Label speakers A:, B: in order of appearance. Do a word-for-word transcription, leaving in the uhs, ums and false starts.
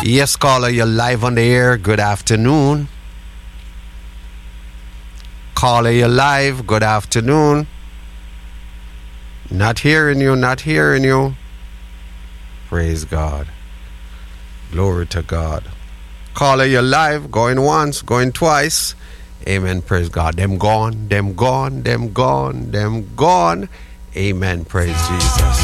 A: Yes, caller, you're live on the air. Good afternoon. Caller, you're live. Good afternoon. Not hearing you, not hearing you. Praise God. Glory to God. Caller, you're live. Going once, going twice. Amen. Praise God. Them gone, them gone, them gone, them gone. Amen. Praise Jesus.